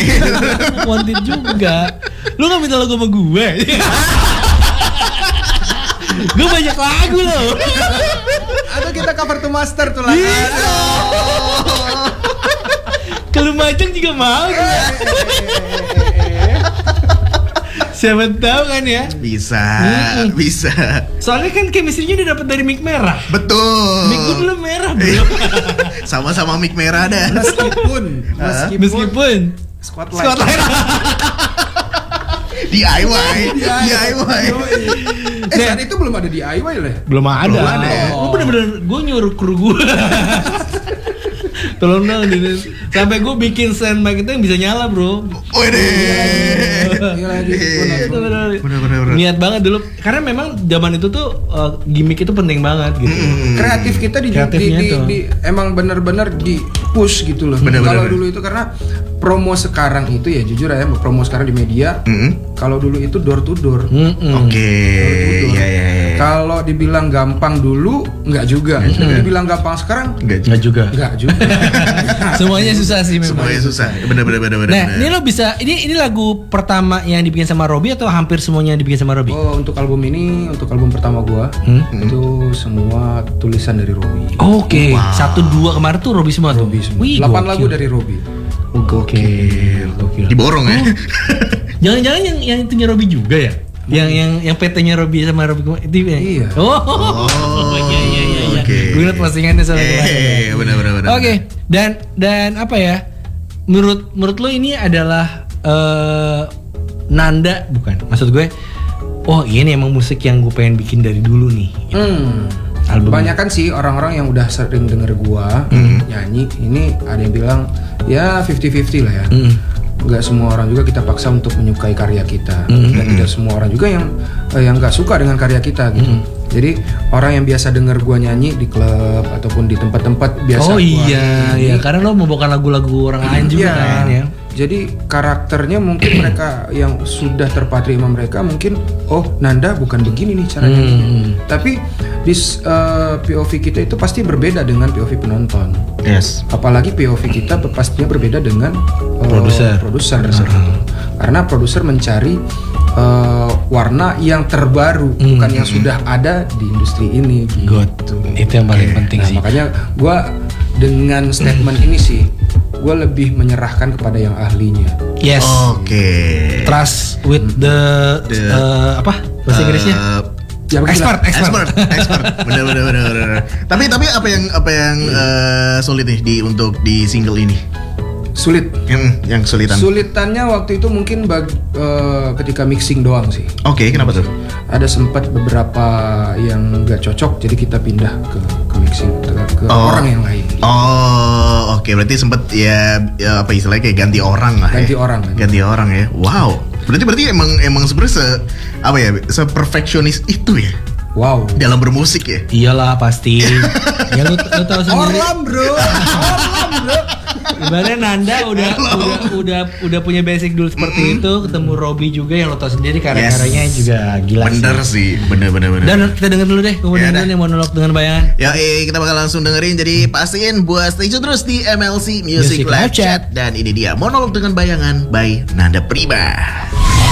Wanted juga. Lu gak minta lagu sama gue? Gue banyak lagu loh. Atau kita cover to master tuh lah. Ke Lumajang juga mau gue. Siapa tahu kan ya? Bisa. Soalnya kan chemistry-nya udah dapet dari mic merah. Betul. Mic gue dulu merah bro. Sama-sama mic merah dah. Meskipun Spotlight. DIY. Saat itu belum ada DIY lah. belum ada. Lu bener-bener gue nyuruh kru gue. Tolong dong sampai gue bikin stand mic itu yang bisa nyala bro. Bener. Niat banget dulu karena memang zaman itu tuh gimmick itu penting banget gitu. Kreatif kita emang bener-bener di push gitu loh. Kalau dulu itu karena promo sekarang itu ya jujur ya promo sekarang di media. Kalau dulu itu door to door. Oke. Iya. Kalau dibilang gampang dulu nggak juga. Dibilang gampang sekarang nggak juga. Semuanya susah sih memang. Semuanya susah. Bener. Nah, ini lo bisa ini lagu pertama yang dibikin sama Robby atau hampir semuanya yang dibikin sama Robby? Oh, untuk album ini, untuk album pertama gua, itu semua tulisan dari Robby. Oke. 1-2 kemarin tuh Robby semua tuh. Wih, 8 lagu dari Robby. Gokil. Diborong ya. Jangan-jangan yang itunya Robby juga ya? Yang PT-nya Robby sama Robby itu ya? Iya. Iya. Gue ingat postingannya soalnya. Benar. Oke. Dan apa ya? Menurut lo ini adalah nanda bukan? Maksud gue, oh ini emang musik yang gue pengen bikin dari dulu nih. Kebanyakan sih orang-orang yang udah sering denger gua nyanyi, ini ada yang bilang ya 50-50 lah ya. Nggak semua orang juga kita paksa untuk menyukai karya kita, dan tidak semua orang juga yang nggak suka dengan karya kita gitu. Jadi orang yang biasa denger gua nyanyi di klub ataupun di tempat-tempat biasa. Oh iya, karena lo membawakan lagu-lagu orang lain juga kan ya. Jadi karakternya mungkin mereka yang sudah terpatri sama mereka mungkin Nanda bukan begini nih caranya. Tapi di POV kita itu pasti berbeda dengan POV penonton. Yes. Apalagi POV kita pastinya berbeda dengan produser. Karena produser mencari warna yang terbaru, bukan yang sudah ada di industri ini. Gitu. Itu yang paling penting sih. Makanya gue dengan statement ini sih, gue lebih menyerahkan kepada yang ahlinya. Yes. Oke. Trust with the apa bahasa Inggrisnya? Expert. Bener. Tapi apa yang sulit nih untuk di single ini? Sulit. Yang sulitan. Sulitannya waktu itu mungkin ketika mixing doang sih. Oke, kenapa tuh? Ada sempat beberapa yang nggak cocok, jadi kita pindah ke mixing ke orang yang lain. Oh, oke. Berarti sempat ya apa istilahnya kayak ganti orang lah. Ganti orang ya. Wow. Berarti emang sebenarnya se-perfeksionis itu ya. Wow. Dalam bermusik ya. Iyalah pasti. Ya lu tahu sendiri. Orlam bro. Ibaratnya Nanda udah punya basic dulu seperti itu, ketemu Robby juga yang lo tau sendiri karya-karyanya juga gila. Bener sih, bener. Dan kita denger dulu deh kemudian yang monolog dengan bayangan. Ya, kita bakal langsung dengerin. Jadi pastiin buat stay tune terus di MLC Music Live Chat. Dan ini dia monolog dengan bayangan by Nanda Prima.